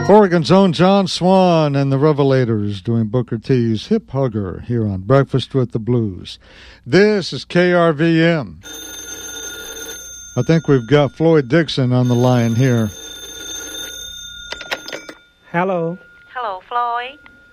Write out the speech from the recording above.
Oregon's own John Swan and the Revelators doing Booker T's Hip Hugger here on Breakfast with the Blues. This is KRVM. I think we've got Floyd Dixon on the line here. Hello. Hello, Floyd.